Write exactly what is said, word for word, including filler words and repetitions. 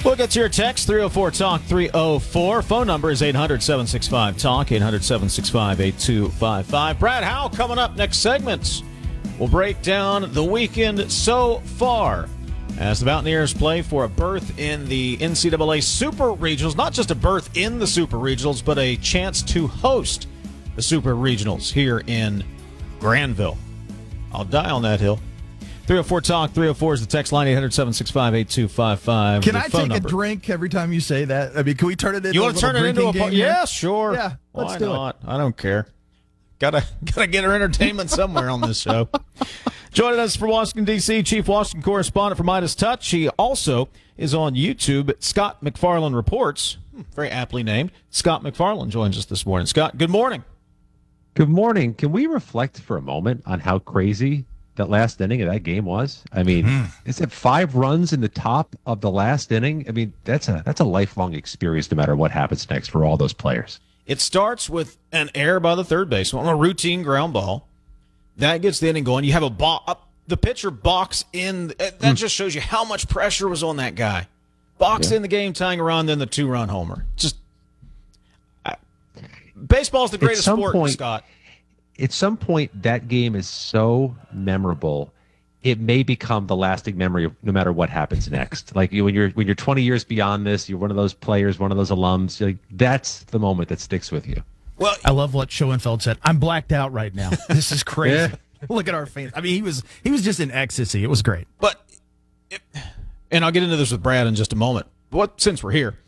We'll get to your text, three oh four talk three oh four. Phone number is eight hundred, seven six five, talk, eight hundred, seven six five, eight two five five. Brad Howell coming up next segment. We'll break down the weekend so far as the Mountaineers play for a berth in the N C double A Super Regionals. Not just a berth in the Super Regionals, but a chance to host the Super Regionals here in Granville. I'll die on that hill. three oh four talk three oh four is the text line, eight hundred, seven six five, eight two five five. Can I take number. a drink every time you say that? I mean, can we turn it into You a want to turn it into a game? Yeah, sure. Yeah, let's Why do not? It. I don't care. Gotta gotta get our entertainment somewhere on this show. Joining us from Washington, D C, Chief Washington Correspondent for Midas Touch. He also is on YouTube. Scott McFarland Reports. Very aptly named. Scott McFarland joins us this morning. Scott, good morning. Good morning. Can we reflect for a moment on how crazy that last inning of that game was? I mean, mm. is it five runs in the top of the last inning? I mean, that's a that's a lifelong experience no matter what happens next for all those players. It starts with an error by the third baseman on a routine ground ball. That gets the inning going. You have a ball, uh, the pitcher box in. That mm. just shows you how much pressure was on that guy. Box yeah. in the game, tying a run, then the two-run homer. Just uh, baseball is the greatest sport, point, Scott. At some point, that game is so memorable, it may become the lasting memory of no matter what happens next. Like when you're when you're twenty years beyond this, you're one of those players, one of those alums. Like, that's the moment that sticks with you. Well, I love what Schoenfeld said. I'm blacked out right now. This is crazy. yeah. Look at our fans. I mean, he was he was just in ecstasy. It was great. But, it, and I'll get into this with Brad in just a moment. What since we're here,